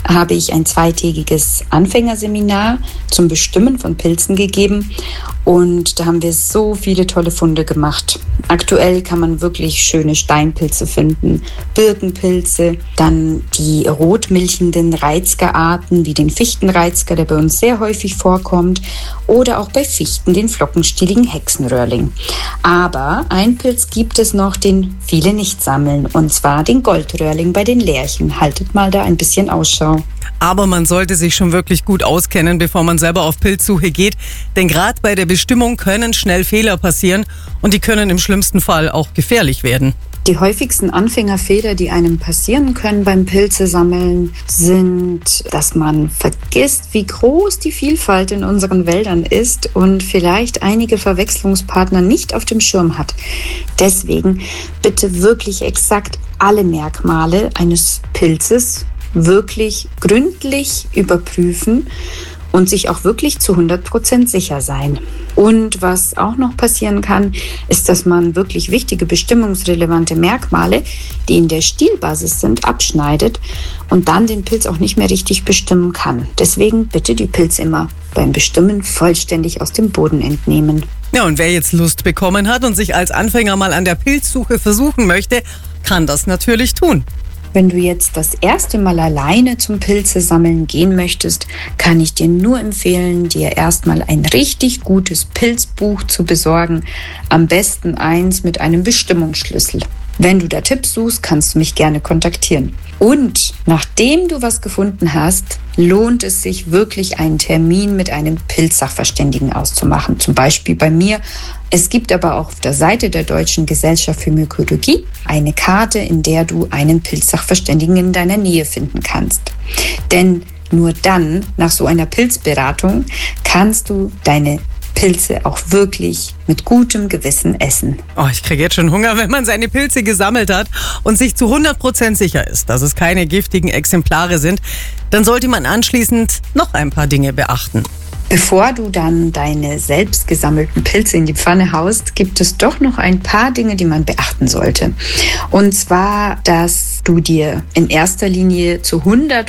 habe ich ein 2-tägiges Anfängerseminar zum Bestimmen von Pilzen gegeben. Und da haben wir so viele tolle Funde gemacht. Aktuell kann man wirklich schöne Steinpilze finden, Birkenpilze, dann die rotmilchenden Reizgerarten wie den Fichtenreizger, der bei uns sehr häufig vorkommt, oder auch bei Fichten den flockenstieligen Hexenröhrling. Aber einen Pilz gibt es noch, den viele nicht sammeln, und zwar den Goldröhrling bei den Lerchen. Haltet mal da ein bisschen Ausschau. Aber man sollte sich schon wirklich gut auskennen, bevor man selber auf Pilzsuche geht. Denn gerade bei der Bestimmung können schnell Fehler passieren und die können im schlimmsten Fall auch gefährlich werden. Die häufigsten Anfängerfehler, die einem passieren können beim Pilzesammeln, sind, dass man vergisst, wie groß die Vielfalt in unseren Wäldern ist und vielleicht einige Verwechslungspartner nicht auf dem Schirm hat. Deswegen bitte wirklich exakt alle Merkmale eines Pilzes wirklich gründlich überprüfen und sich auch wirklich zu 100% sicher sein. Und was auch noch passieren kann, ist, dass man wirklich wichtige bestimmungsrelevante Merkmale, die in der Stielbasis sind, abschneidet und dann den Pilz auch nicht mehr richtig bestimmen kann. Deswegen bitte die Pilze immer beim Bestimmen vollständig aus dem Boden entnehmen. Ja, und wer jetzt Lust bekommen hat und sich als Anfänger mal an der Pilzsuche versuchen möchte, kann das natürlich tun. Wenn du jetzt das erste Mal alleine zum Pilzesammeln gehen möchtest, kann ich dir nur empfehlen, dir erstmal ein richtig gutes Pilzbuch zu besorgen. Am besten eins mit einem Bestimmungsschlüssel. Wenn du da Tipps suchst, kannst du mich gerne kontaktieren. Und nachdem du was gefunden hast, lohnt es sich wirklich, einen Termin mit einem Pilzsachverständigen auszumachen. Zum Beispiel bei mir. Es gibt aber auch auf der Seite der Deutschen Gesellschaft für Mykologie eine Karte, in der du einen Pilzsachverständigen in deiner Nähe finden kannst. Denn nur dann, nach so einer Pilzberatung, kannst du deine Pilze auch wirklich mit gutem Gewissen essen. Oh, ich kriege jetzt schon Hunger, wenn man seine Pilze gesammelt hat und sich zu 100% sicher ist, dass es keine giftigen Exemplare sind. Dann sollte man anschließend noch ein paar Dinge beachten. Bevor du dann deine selbst gesammelten Pilze in die Pfanne haust, gibt es doch noch ein paar Dinge, die man beachten sollte. Und zwar, dass du dir in erster Linie zu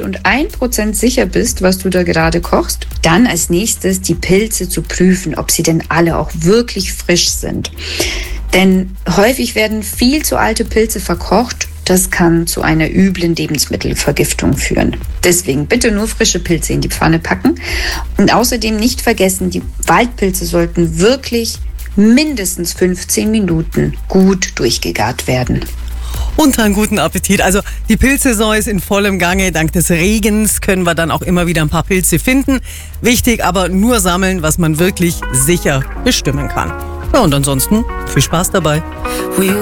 101% sicher bist, was du da gerade kochst. Dann als nächstes die Pilze zu prüfen, ob sie denn alle auch wirklich frisch sind. Denn häufig werden viel zu alte Pilze verkocht. Das kann zu einer üblen Lebensmittelvergiftung führen. Deswegen bitte nur frische Pilze in die Pfanne packen. Und außerdem nicht vergessen, die Waldpilze sollten wirklich mindestens 15 Minuten gut durchgegart werden. Und einen guten Appetit. Also die Pilzsaison ist in vollem Gange. Dank des Regens können wir dann auch immer wieder ein paar Pilze finden. Wichtig aber nur sammeln, was man wirklich sicher bestimmen kann. Ja, und ansonsten viel Spaß dabei.